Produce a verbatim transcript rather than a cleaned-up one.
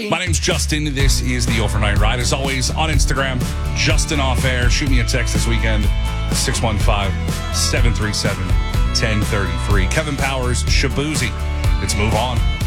My name's Justin. This is the Overnight Ride. As always, on Instagram, Justin Off Air. Shoot me a text this weekend, six one five, seven three seven, one zero three three. Kevin Powers, Shabuzi. Let's move on.